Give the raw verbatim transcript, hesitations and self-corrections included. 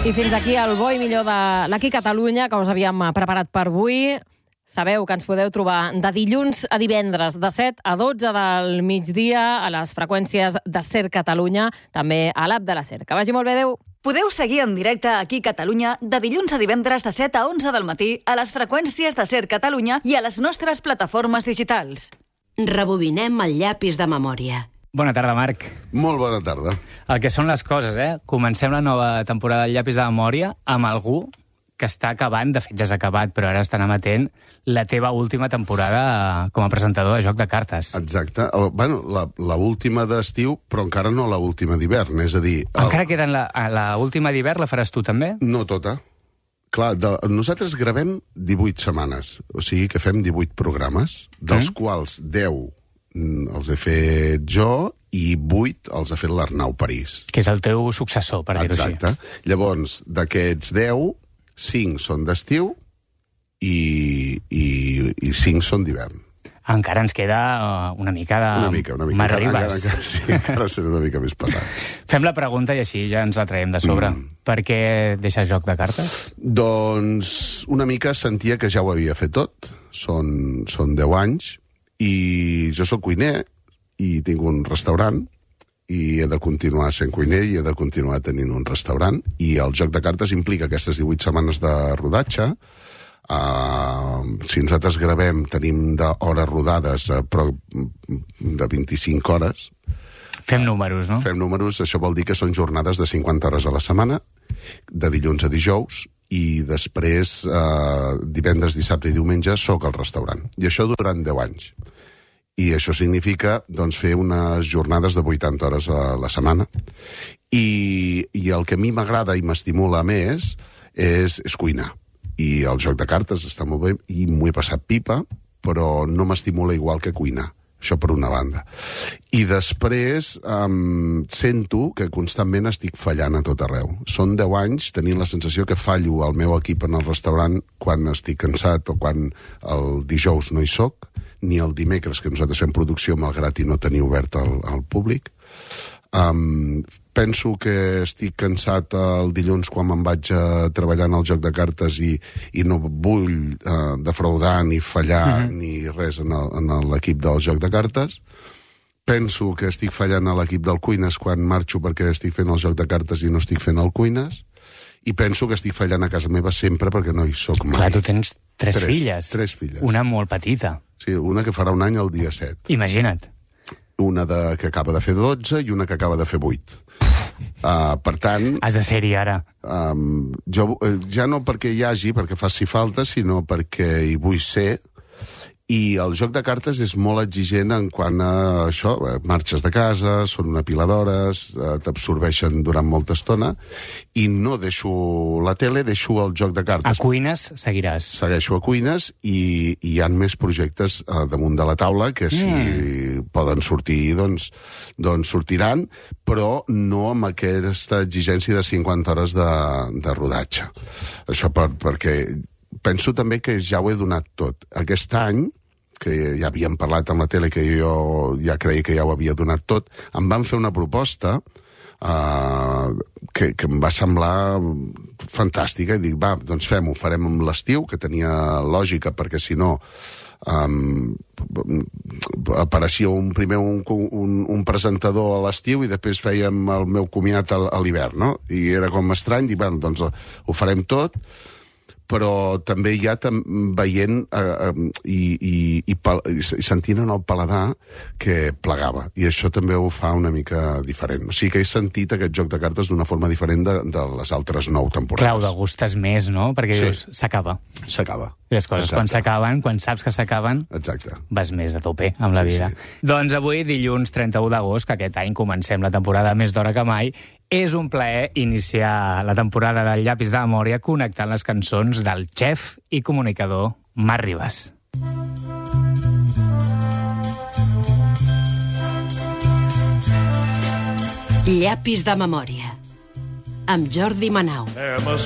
I fins aquí el bo i millor de l'Aquí Catalunya, que us havíem preparat per avui. Sabeu que ens podeu trobar de dilluns a divendres, de set a dotze del migdia, a les freqüències de SER Catalunya, també a l'app de la SER. Que vagi molt bé, adéu. Podeu seguir en directe Aquí Catalunya de dilluns a divendres de set a onze del matí a les freqüències de SER Catalunya i a les nostres plataformes digitals. Rebobinem el llapis de memòria. Bona tarda, Marc. Molt bona tarda. El que són les coses, eh? Comencem la nova temporada del Llapis de Memòria amb algú que està acabant, de fet ja s'ha acabat, però ara estan emetent la teva última temporada com a presentador de Joc de Cartes. Exacte. El, bueno, la, la última d'estiu, però encara no la última d'hivern, és a dir... El... Encara queda la, la última d'hivern, la faràs tu també? No tota. Clar, de, nosaltres gravem divuit setmanes, o sigui que fem divuit programes, dels mm. quals deu els he fet jo i vuit els ha fet l'Arnau París. Que és el teu successor, per dir-ho així. Exacte. Llavors, d'aquests deu, cinc són d'estiu i, i, i cinc són d'hivern. Encara ens queda uh, una mica de... Una mica, una mica. Mar Encara, Ribas. encara, encara, sí, encara serà una mica més pesat. Fem la pregunta i així ja ens la traiem de sobre. Mm. Per què deixar Joc de Cartes? Doncs una mica sentia que ja ho havia fet tot. Són, són deu anys. I jo sóc cuiner i tinc un restaurant i he de continuar sent cuiner i he de continuar tenint un restaurant i el Joc de Cartes implica aquestes divuit setmanes de rodatge. Uh, si nosaltres gravem tenim d'hores rodades uh, però de vint-i-cinc hores. Fem números, no? Fem números, això vol dir que són jornades de cinquanta hores a la setmana, de dilluns a dijous, i després, eh, divendres, dissabte i diumenge, soc al restaurant. I això durant deu anys. I això significa doncs, fer unes jornades de vuitanta hores a la setmana. I, i el que a mi m'agrada i m'estimula més és, és cuinar. I el Joc de Cartes està molt bé i m'ho he passat pipa, però no m'estimula igual que cuinar. Això per una banda. I després um, sento que constantment estic fallant a tot arreu. Són deu anys tenint la sensació que fallo al meu equip en el restaurant quan estic cansat o quan el dijous no hi soc, ni el dimecres, que nosaltres fem producció malgrat i no tenir obert al, al públic. Um, penso que estic cansat el dilluns quan me'n vaig a treballar en el Joc de Cartes i, i no vull uh, defraudar ni fallar mm-hmm. ni res en, el, en l'equip del Joc de Cartes. Penso que estic fallant a l'equip del Cuines quan marxo perquè estic fent el Joc de Cartes i no estic fent el Cuines. I penso que estic fallant a casa meva sempre perquè no hi soc mai. Clar, tu tens tres, tres filles. Tres filles. Una molt petita. Sí, una que farà un any el dia set. Imagina't. Una de, que acaba de fer dotze i una que acaba de fer vuit. Uh, per tant... Has de ser-hi ara. Um, jo, ja no perquè hi hagi, perquè faci falta, sinó perquè hi vull ser. I el Joc de Cartes és molt exigent en quant a això, marxes de casa, són una pila d'hores, t'absorbeixen durant molta estona, i no deixo la tele, deixo el Joc de Cartes. A Cuines seguiràs. Segueixo a Cuines i, i hi ha més projectes uh, damunt de la taula que si mm. poden sortir, doncs, doncs sortiran, però no amb aquesta exigència de cinquanta hores de, de rodatge. Això per, perquè penso també que ja ho he donat tot. Aquest any, que ja havíem parlat amb la tele, que jo ja creia que ja ho havia donat tot, em van fer una proposta uh, que, que em va semblar fantàstica, i dic, va, doncs fem-ho, farem amb l'estiu, que tenia lògica, perquè si no um, apareixia un, primer un, un, un presentador a l'estiu i després fèiem el meu comiat a, a l'hivern, no? I era com estrany, i bueno, doncs ho farem tot, però també ja tam veient eh, eh, i, i, i, i sentint en el paladar que plegava. I això també ho fa una mica diferent. O sigui que he sentit aquest Joc de Cartes d'una forma diferent de, de les altres nou temporades. Clar, ho degustes més, no? Perquè sí. dius, s'acaba. S'acaba. I les coses, exacte, quan s'acaben, quan saps que s'acaben, vas més a tope amb la sí, vida. Sí. Doncs avui, dilluns trenta-u d'agost, que aquest any comencem la temporada més d'hora que mai, és un plaer iniciar la temporada del Llapis de Memòria connectant les cançons del xef i comunicador Mar Ribas. Llapis de Memòria, amb Jordi Manau.